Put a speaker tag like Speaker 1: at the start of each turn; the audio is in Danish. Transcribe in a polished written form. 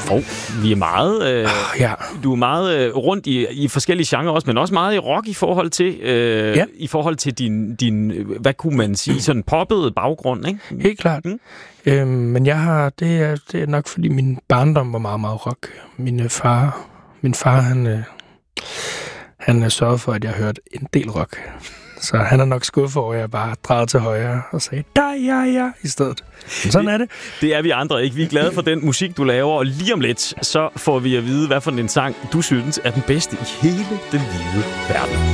Speaker 1: Vi er meget...
Speaker 2: Ja.
Speaker 1: Du er meget rundt i forskellige genrer også, men også meget i rock i forhold til, i forhold til din, hvad kunne man sige, sådan poppet baggrund, ikke?
Speaker 2: Helt klart. Men det er nok fordi min barndom var meget, meget rock. Min far, han sørgede for, at jeg hørte en del rock. Så han er nok skuffet over, at jeg bare drejede til højre og sagde, ja, i stedet. Men sådan er det.
Speaker 1: Det er vi andre ikke. Vi er glade for den musik, du laver, og lige om lidt, så får vi at vide, hvad for en sang, du synes er den bedste i hele den hvide verden.